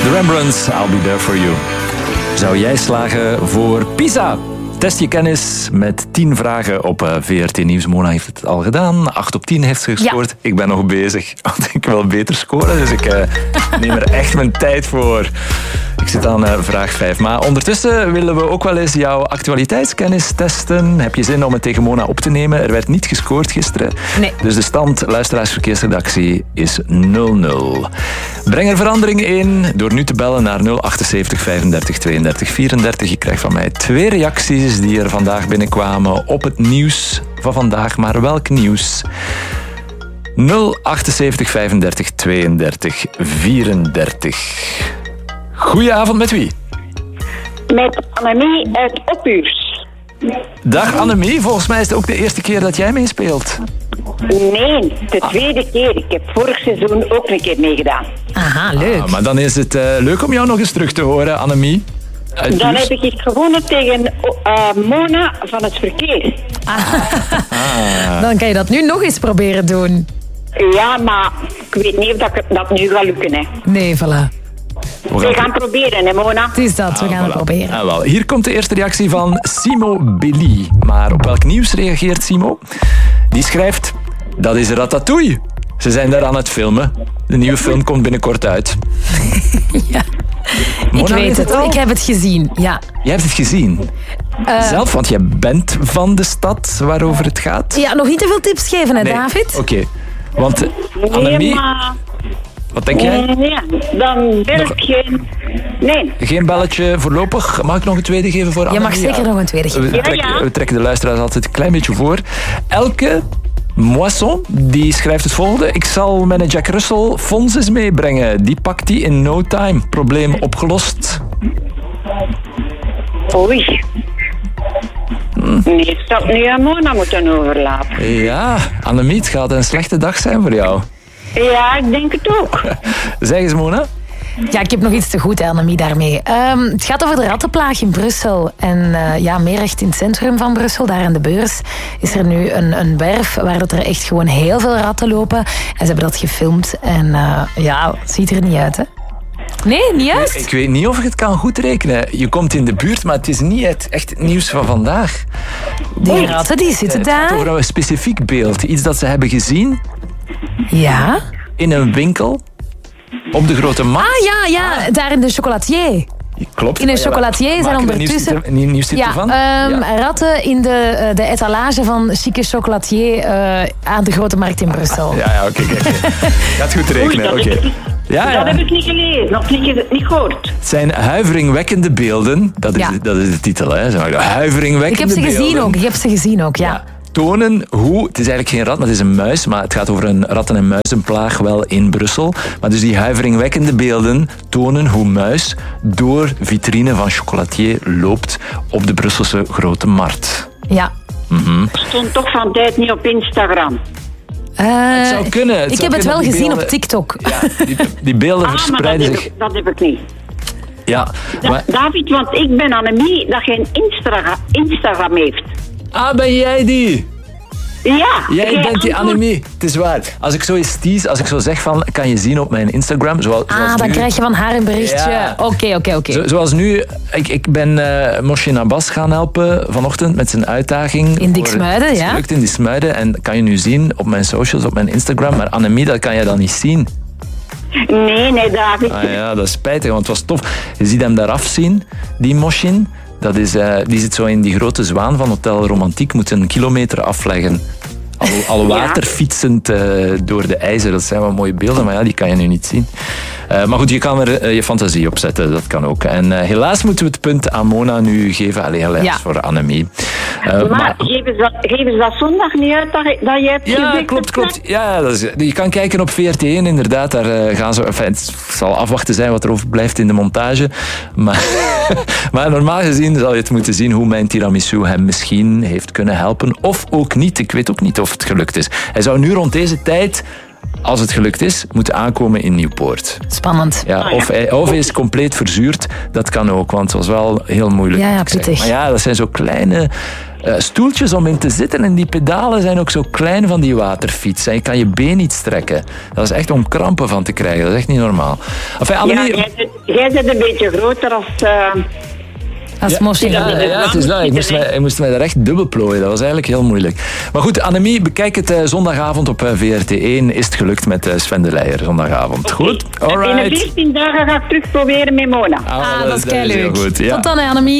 The Rembrandts, I'll be there for you. Zou jij slagen voor PISA? Test je kennis met 10 vragen op VRT Nieuws. Mona heeft het al gedaan. 8 op 10 heeft ze gescoord. Ja. Ik ben nog bezig, want ik wil beter scoren. Dus ik neem er echt mijn tijd voor. Ik zit aan vraag 5. Maar ondertussen willen we ook wel eens jouw actualiteitskennis testen. Heb je zin om het tegen Mona op te nemen? Er werd niet gescoord gisteren. Nee. Dus de stand, luisteraarsverkeersredactie, is 0-0. Breng er verandering in door nu te bellen naar 078 35 32 34. Je krijgt van mij 2 reacties die er vandaag binnenkwamen op het nieuws van vandaag. Maar welk nieuws? 078 35 32 34. Goedenavond, met wie? Met Annemie uit Ophuurs. Dag Annemie, volgens mij is het ook de eerste keer dat jij meespeelt. Nee, de tweede keer. Ik heb vorig seizoen ook een keer meegedaan. Aha, leuk. Maar dan is het leuk om jou nog eens terug te horen, Annemie. Dan heb ik gewonnen tegen Mona van het verkeer. Dan kan je dat nu nog eens proberen doen. Ja, maar ik weet niet of dat nu gaat lukken. Hè. Nee, voilà. We gaan proberen, hè, Mona? Het is dat, we gaan het proberen. Wel. Hier komt de eerste reactie van Simo Billy. Maar op welk nieuws reageert Simo? Die schrijft, dat is Ratatouille. Ze zijn daar aan het filmen. De nieuwe film komt binnenkort uit. Ja. Mona, ik weet het. Ik heb het gezien, ja. Jij hebt het gezien? Zelf, want jij bent van de stad waarover het gaat. Ja, nog niet te veel tips geven, hè, nee. David? Oké. Want Annemie... maar... Wat denk jij? Ja, dan bel ik geen... Nee. Geen belletje voorlopig. Mag ik nog een tweede geven voor Annemie? Je mag zeker nog een tweede geven. We trekken de luisteraars altijd een klein beetje voor. Elke Moisson, die schrijft het volgende. Ik zal mijn Jack Russell Fonses meebrengen. Die pakt die in no time. Probleem opgelost. Oei. Nee, het zou nu aan Mona moeten overlaten. Ja, Annemie, het gaat een slechte dag zijn voor jou. Ja, ik denk het ook. Zeg eens, Mona. Ja, ik heb nog iets te goed, Annemie, daarmee. Het gaat over de rattenplaag in Brussel. En meer echt in het centrum van Brussel, daar aan de beurs, is er nu een werf waar dat er echt gewoon heel veel ratten lopen. En ze hebben dat gefilmd. En het ziet er niet uit, hè? Nee, niet juist? Ik weet niet of ik het kan goed rekenen. Je komt in de buurt, maar het is niet echt het nieuws van vandaag. Die ratten, die zitten daar. Het gaat over een specifiek beeld. Iets dat ze hebben gezien. Ja? In een winkel. Op de Grote Markt. Ja, daar in de chocolatier. Klopt. In een chocolatier zijn ondertussen... Nieuws ervan? Ratten in de etalage van chique chocolatier aan de Grote Markt in Brussel. Ja, oké. Gaat goed rekenen, oké. Dat heb ik niet gelezen, of niet gehoord. Het zijn huiveringwekkende beelden. Dat is de titel, hè. Huiveringwekkende beelden. Ik heb ze gezien ook, ja. Tonen hoe, het is eigenlijk geen rat, maar het is een muis, maar het gaat over een ratten- en muizenplaag wel in Brussel. Maar dus die huiveringwekkende beelden tonen hoe muis door vitrine van chocolatier loopt op de Brusselse Grote Markt. Ja. Stond toch van tijd niet op Instagram. Het zou kunnen. Ik heb het wel gezien op TikTok. Ja, die beelden verspreiden zich. Dat heb ik niet. Ja, maar... David, want ik ben Annemie dat geen Instagram heeft. Ah, ben jij die? Ja. Jij bent die Annemie. Het is waar. Als ik zo eens tease, als ik zo zeg van, kan je zien op mijn Instagram. Zoals dan nu. krijg je van haar een berichtje. Ja. Oké. Zoals nu, ik ben Moshe Abbas gaan helpen vanochtend met zijn uitdaging. In Diksmuiden, ja. Gelukt in Diksmuiden. En kan je nu zien op mijn socials, op mijn Instagram. Maar Annemie, dat kan je dan niet zien. Nee, David. Ah ja, dat is spijtig, want het was tof. Je ziet hem daar afzien, die Moshin. Die zit zo in die grote zwaan van Hotel Romantiek, moet een kilometer afleggen. Al waterfietsend door de ijzer. Dat zijn wel mooie beelden, maar ja, die kan je nu niet zien. Maar goed, je kan er je fantasie op zetten, dat kan ook. En helaas moeten we het punt aan Mona nu geven. Helaas voor Annemie. Maar geven ze dat zondag niet uit dat je hebt Ja, klopt. Ja, je kan kijken op VRT1, inderdaad. Daar gaan ze... het zal afwachten zijn wat er overblijft in de montage. Maar normaal gezien zal je het moeten zien hoe mijn tiramisu hem misschien heeft kunnen helpen. Of ook niet. Ik weet ook niet of het gelukt is. Hij zou nu rond deze tijd als het gelukt is, moeten aankomen in Nieuwpoort. Spannend. Ja, of hij is compleet verzuurd. Dat kan ook, want het was wel heel moeilijk. Ja, pittig. Maar ja, dat zijn zo kleine stoeltjes om in te zitten. En die pedalen zijn ook zo klein van die waterfiets. En je kan je been niet strekken. Dat is echt om krampen van te krijgen. Dat is echt niet normaal. Enfin, Annemie... jij bent een beetje groter als Moshi. Ja, het is dat. Ik moest mij daar echt dubbel plooien. Dat was eigenlijk heel moeilijk. Maar goed, Annemie, bekijk het zondagavond op VRT1. Is het gelukt met Sven de Leijer zondagavond. Goed? Alright. In 14 dagen ga ik terug proberen met Mona. Dat is keileuk. goed. Ja. Tot dan, Annemie.